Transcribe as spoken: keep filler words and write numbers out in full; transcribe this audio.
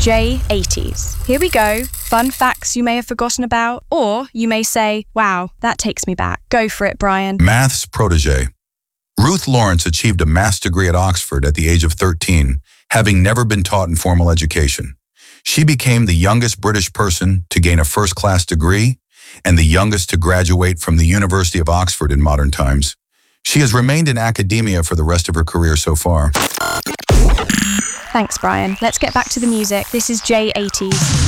J eighties. Here we go. Fun facts you may have forgotten about, or you may say, wow, that takes me back. Go for it, Brian. Maths protege. Ruth Lawrence achieved a maths degree at Oxford at the age of thirteen, having never been taught in formal education. She became the youngest British person to gain a first-class degree and the youngest to graduate from the University of Oxford in modern times. She has remained in academia for the rest of her career so far. Thanks, Brian. Let's get back to the music. This is J eighties.